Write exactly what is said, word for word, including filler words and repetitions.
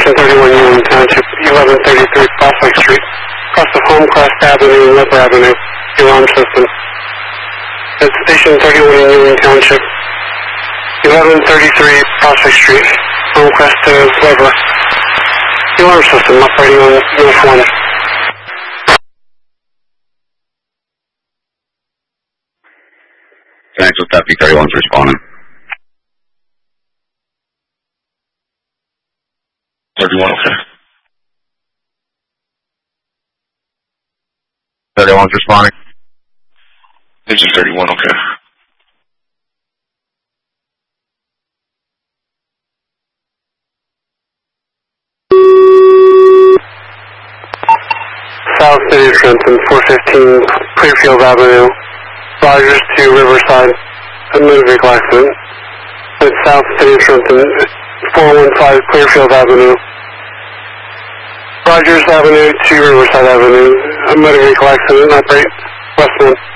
Station thirty-one, Union Township, eleven thirty-three Prospect Street, across the Homecrest Avenue and Weber Avenue, alarm system. At Station thirty-one, Union Township, eleven thirty-three Prospect Street, Homecrest to Weber. Alarm system operating on North one. Thanks, with Deputy thirty-one's responding. thirty-one, okay. thirty-one's responding. Engine thirty-one, okay. South City Trenton, four fifteen Clearfield Avenue, Rogers to Riverside, a motor vehicle accident. At South City Trenton, four one five Clearfield Avenue, Rogers Avenue to Riverside Avenue, a motor vehicle accident, operate West one.